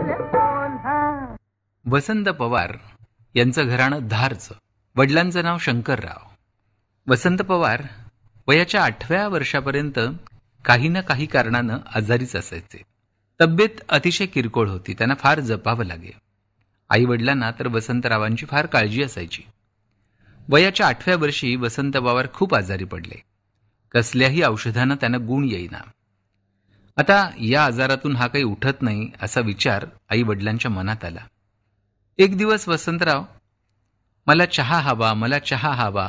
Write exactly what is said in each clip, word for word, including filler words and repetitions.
वसंत पवार यांचं घराणं धारचं. वडिलांचं नाव शंकरराव. वसंत पवार वयाच्या आठव्या वर्षापर्यंत काही ना काही कारणानं आजारीच असायचे. तब्येत अतिशय किरकोळ होती. त्यांना फार जपावं लागे. आई वडिलांना तर वसंतरावांची फार काळजी असायची. वयाच्या आठव्या वर्षी वसंत पवार खूप आजारी पडले. कसल्याही औषधानं त्यांना गुण येईना. आता या आजारातून हा काही उठत नाही असा विचार आई वडिलांच्या मनात आला. एक दिवस वसंतराव मला चहा हवा मला चहा हवा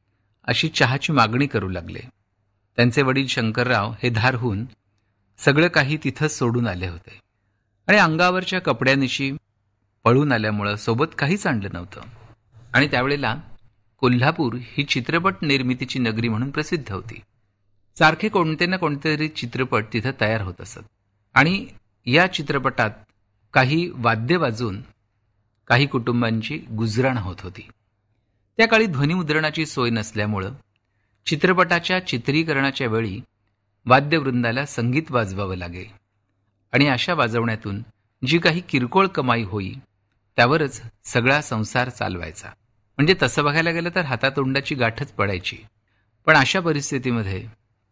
अशी चहाची मागणी करू लागले. त्यांचे वडील शंकरराव हे धारहून सगळं काही तिथंच सोडून आले होते आणि अंगावरच्या कपड्यानिशी पळून आल्यामुळं सोबत काहीच आणलं नव्हतं. आणि त्यावेळेला कोल्हापूर ही चित्रपट निर्मितीची नगरी म्हणून प्रसिद्ध होती. सारखे कोणते ना कोणते तरी चित्रपट तिथं तयार होत असत आणि या चित्रपटात काही वाद्य वाजून काही कुटुंबांची गुजराण होत होती. त्या काळी ध्वनिमुद्रणाची सोय नसल्यामुळं चित्रपटाच्या चित्रीकरणाच्या वेळी वाद्यवृंदाला संगीत वाजवावं लागे आणि अशा वाजवण्यातून जी काही किरकोळ कमाई होई त्यावरच सगळा संसार चालवायचा. म्हणजे तसं बघायला गेलं तर हातातोंडाची गाठच पडायची. पण अशा परिस्थितीमध्ये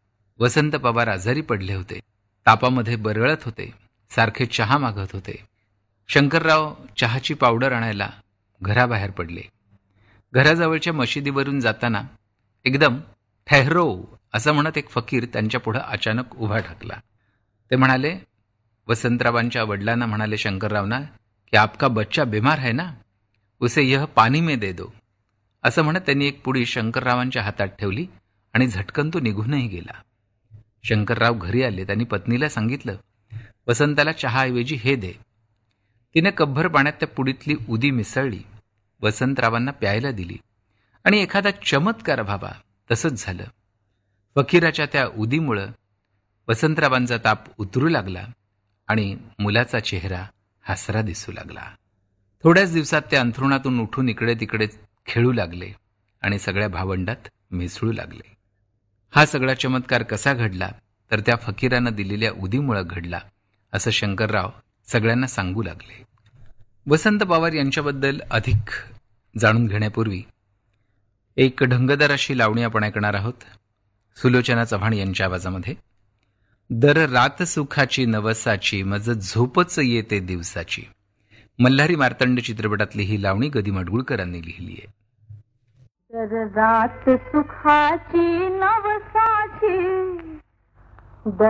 वसंत पवार आजारी पडले होते. तापामध्ये बरळत होते. सारखे चहा मागत होते. शंकरराव चहाची पावडर आणायला घराबाहेर पडले. घराजवळच्या मशिदीवरून जाताना एकदम ठहरो असं म्हणत एक फकीर त्यांच्या पुढं अचानक उभा ठाकला. ते म्हणाले, वसंतरावांच्या वडिलांना म्हणाले शंकररावना की आपका बच्चा बीमार है ना, उसे यह पाणी में दे दो. असं म्हणत त्यांनी एक पुडी शंकररावांच्या हातात ठेवली आणि झटकन तो निघूनही गेला. शंकरराव घरी आले. त्यांनी पत्नीला सांगितलं, वसंताला चहाऐवजी हे दे. तिने कपभर पाण्यात त्या पुडीतली उदी मिसळली, वसंतरावांना प्यायला दिली आणि एखादा चमत्कार व्हावा तसंच झालं. फकीराच्या त्या उदीमुळं वसंतरावांचा ताप उतरू लागला आणि मुलाचा चेहरा हसरा दिसू लागला. थोड्याच दिवसात ते अंथरुणातून उठून इकडे तिकडे खेळू लागले आणि सगळ्या भावंडात मिसळू लागले. हा सगळा चमत्कार कसा घडला तर त्या फकीरानं दिलेल्या उदीमुळं घडला असं शंकरराव सगळ्यांना सांगू लागले. वसंत पवार यांच्याबद्दल अधिक जाणून घेण्यापूर्वी एक ढंगदार अशी लावणी आपण ऐकणार आहोत सुलोचना चव्हाण यांच्या आवाजामध्ये. दर रात सुखाची नवसाची मज झोपच येते दिवसाची. मल्हारी मार्तंड चित्रपटातली ही लावणी गदी माडगुळकरांनी लिहिली आहे. दर रात सुखाची नवसाची